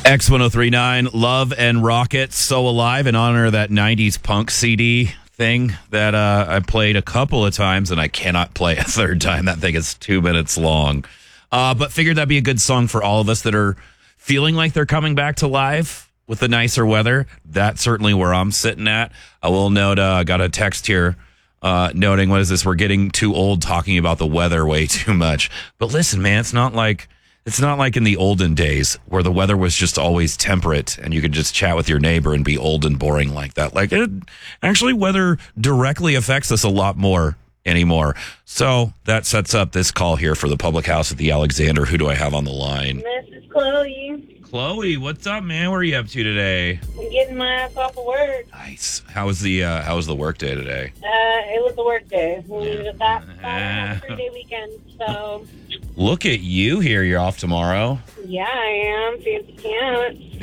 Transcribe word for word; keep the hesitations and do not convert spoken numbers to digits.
X ten thirty-nine, Love and Rocket, So Alive, in honor of that nineties punk C D thing that uh, I played a couple of times, and I cannot play a third time. That thing is two minutes long. Uh, but figured that'd be a good song for all of us that are feeling like they're coming back to live with the nicer weather. That's certainly where I'm sitting at. I will note, uh, I got a text here uh, noting, what is this? We're getting too old talking about the weather way too much. But listen, man, it's not like... It's not like in the olden days where the weather was just always temperate and you could just chat with your neighbor and be old and boring like that. Like, it actually, weather directly affects us a lot more anymore. So that sets up this call here for the Public House at the Alexander. Who do I have on the line? This is Chloe. Chloe, what's up, man? What are you up to today? I'm getting my ass off of work. Nice. How was the uh, How was the work day today? Uh, it was a work day. We Yeah. did a that, that three day weekend. So, Look at you here. You're off tomorrow. yeah, I am. Fancy pants.